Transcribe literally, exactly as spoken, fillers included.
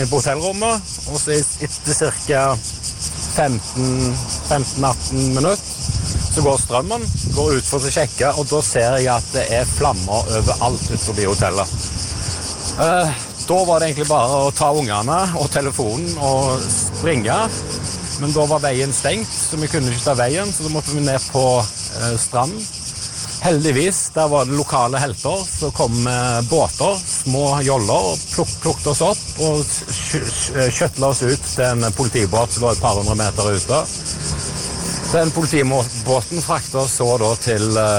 på hotellrommet, og så etter cirka femten til atten minutter så går strømmen, går ut for å sjekke, og da ser jeg at det er flammer overalt ut forbi hotellet. Uh, da var det egentlig bare å ta ungene og telefonen og springe, men da var veien stengt, så vi kunne ikke ta veien, så da måtte vi ned på uh, stranden. Heldigvis, der var det lokale helter, så kom med båter, små joller, og pluk plukket oss opp og skjøttet oss ut til en politibåt som lå et par hundre meter ute. Den politibåten fraktet oss så da til